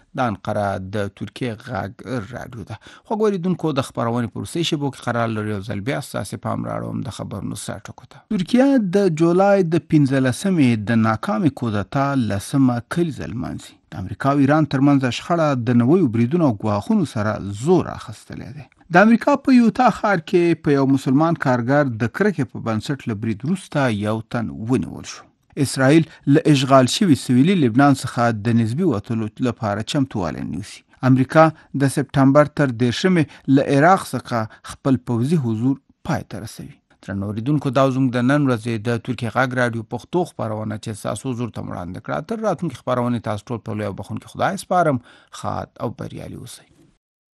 د انقره د ترکیه غږ راډیو ده. خو ګوریدونکو د خبرونې په روسي شبکو کې قرار لري او ځل بیا ستاسې پام راړوم د خبرونو سرټکو ته. ترکیه د جولای د 15مې د ناکامې کودتا 10مه کلیزه لمانځي. د امریکا او ایران ترمنځ شخړه د نویو بریدونو او ګواښونو سره زور اخیستلی دی. د امریکا په یوتا ښار کې په یو مسلمان کارګر د کرکې په بنسټ له برید وروسته یو تن ونیول شو. اسرائیل له اشغال شوي سویلي لبنان څخه د نسبي وتلو لپاره چمتووالی نیسي. امریکا د سپټمبر تر 10مې له عراق څخه خپل پوځي حضور پای ته رسوي. درنو اوریدونکو، دا زموږ د نن ورځې د ترکیه غږ راډیو پښتو خپرونه چې تاسو حضور ته وړاندې کړه. تر راتلونکي خپرونې تاسو ټول په لوی او بخښونکي خدای سپارم. ښاد او بریالي اوسئ.